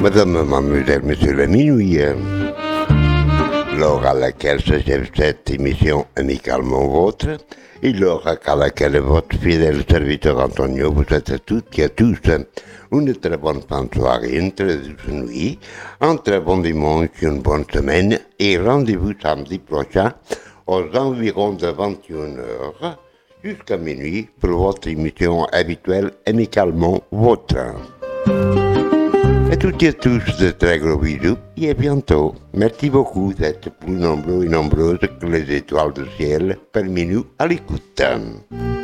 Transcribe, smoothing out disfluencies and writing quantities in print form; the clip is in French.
Madame, mademoiselle, monsieur la minuit, l'heure à laquelle s'achève cette émission amicalement vôtre, et l'heure à laquelle votre fidèle serviteur Antonio vous souhaite à toutes et à tous une très bonne fin de soirée, une très douce nuit, un très bon dimanche, une bonne semaine, et rendez-vous samedi prochain aux environs de 21h jusqu'à minuit pour votre émission habituelle amicalement vôtre. À toutes et à tous, de très gros bisous et à bientôt. Merci beaucoup d'être plus nombreux et nombreuses que les étoiles du ciel parmi nous à l'écoute.